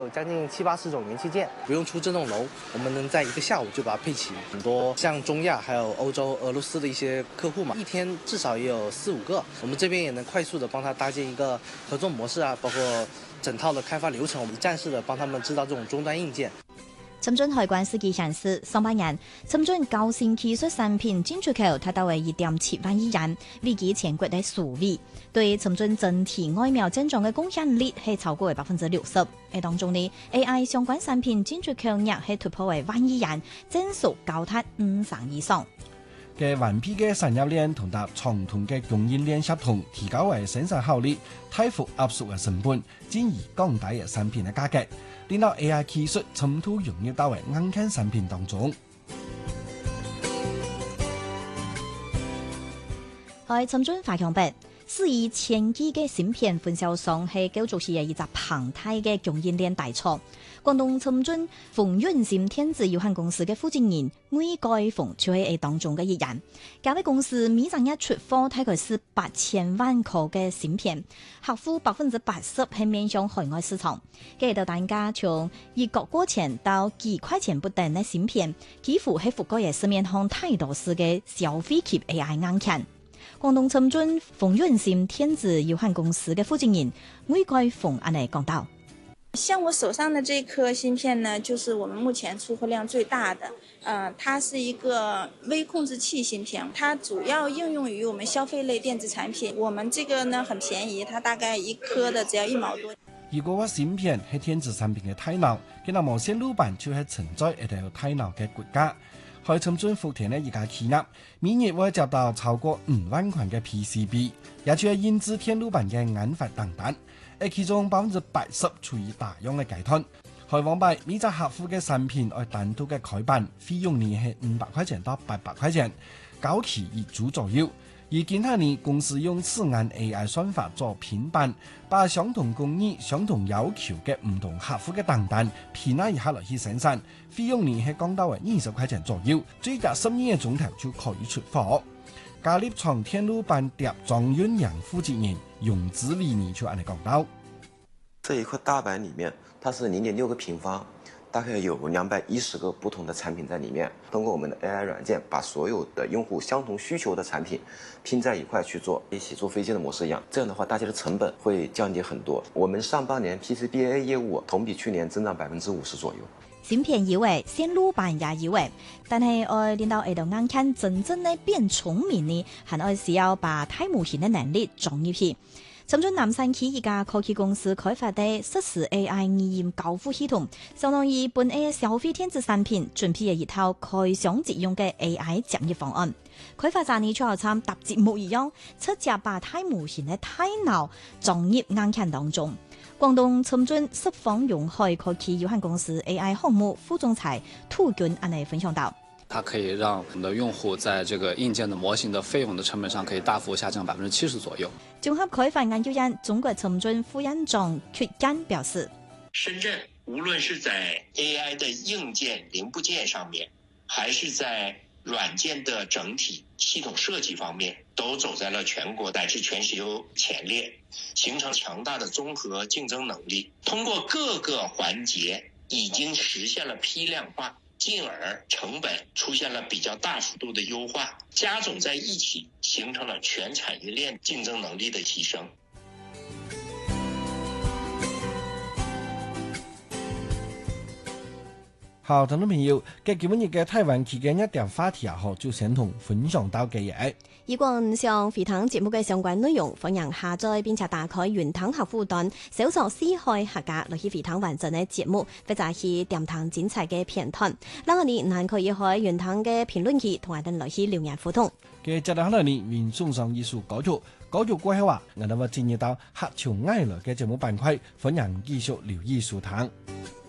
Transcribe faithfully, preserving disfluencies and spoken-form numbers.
有将近七八十种元器件，不用出这栋楼，我们能在一个下午就把它配齐。很多像中亚还有欧洲、俄罗斯的一些客户嘛，一天至少也有四五个，我们这边也能快速的帮他搭建一个合作模式啊，包括整套的开发流程，我们一站式的帮他们制造这种终端硬件。 深圳海關司機顯示，上半年深圳高新技術產品進出口達到為一點七萬億元，位居全國嘅首位，對深圳整體外貿增長嘅貢獻率係超過為百分之六十。喺當中呢 ，A I 相關產品進出口額係突破為萬億元，增速高達五成以上。 嘅完備嘅產業鏈同搭長途嘅供應鏈協同，提高為生產效率，大幅壓縮嘅成本，進而降低嘅產品嘅價格。令到 A I 技術深度融入到為硬件產品當中。 喺深圳華強北，四億千億嘅芯片分銷商係構築起一隻龐大嘅供應鏈大廠。廣東深圳豐潤芯電子有限公司嘅負責人魏蓋峰就係當中嘅一人。該位公司每日一出貨大概是八千萬顆嘅芯片，客戶百分之八十係面向海外市場。嘅到單價從一個過錢到幾塊錢不等嘅芯片，幾乎係覆蓋嘅市面上太多市嘅消費級 A I 硬件。廣東深圳豐潤芯電子有限公司嘅負責人魏蓋峰安尼講到。 像我手上的這顆芯片呢，就是我們目前出貨量最大的。呃，它是一個微控制器芯片，它主要應用於我們消費類電子產品。我們這個呢很便宜，它大概一顆的只要一毛多。 如果話芯片係電子產品嘅大腦，佢那無線路板就係存在一條大腦嘅國家。喺深圳福田呢一家企業，每日會接到超過五萬塊嘅 P C B， 也就係印製電路板嘅研發訂單。而其中百分之八十處於大用嘅階段。喺往擺每隻客戶嘅產品愛單獨嘅改版，費用呢係五百塊錢到八百塊錢，高期一組左右。而近下年公司用此按 A I 算法做拼版，把相同工藝、相同要求嘅唔同客戶嘅訂單編納一下來去生產，費用呢係降到為二十塊錢左右，最多十二個鐘頭就可以出貨。嘉立廠電路板疊裝醞釀負責人用子理你就按你講到， 這一塊大板裡面，它是零點六個平方，大概有兩百一十個不同的產品在裡面。通過我們的 A I 軟件，把所有的用戶相同需求的產品拼在一塊去做，一起坐飛機的模式一樣。這樣的話，大家的成本會降低很多。我們上半年 P C B A 業務同比去年增長百分之五十左右。 芯片以為線路板也以為，但係愛令到呢度硬件真正呢變聰明呢，還愛需要把大模型的能力裝入去。深圳南山區一家科技公司開發的實時 A I 語音交互系統，相當於本 A 消費電子產品準備了一套開箱即用嘅 A I 講義方案。開發者呢就好似搭節目一樣，直接把大模型的大腦裝入硬件當中。廣東深圳十方用海科技有限公司 A I 項目副總裁涂軍安尼分享到， 它可以讓我們的用戶在這個硬件的模型的費用的成本上可以大幅下降百分之七十左右。 綜合開發研究院中國深圳副院長闕堅表示， 深圳無論是在 A I 的硬件零部件上面，還是在軟件的整體系統設計方面，都走在了全國乃至全球前列，形成強大的綜合競爭能力。通過各個環節已經實現了批量化，進而成本出現了比較大幅度的優化，加總在一起，形成了全產業鏈競爭能力的提升。 好，聽眾朋友，嘅今日嘅台灣期間一條話題啊，就先同分享到嘅嘢。 如果唔想回聽節目嘅相關內容，歡迎下載並且打開雲端客戶端，搜索四海客家來去回聽完整嘅節目，或者係點聽精彩嘅片段。嗱，我哋還可以喺雲端嘅評論區同我哋來去留言互動。嘅接落嚟呢，原送上藝術歌曲，歌曲過後話，我哋會進入到客家愛樂嘅節目板塊，歡迎繼續留意收聽。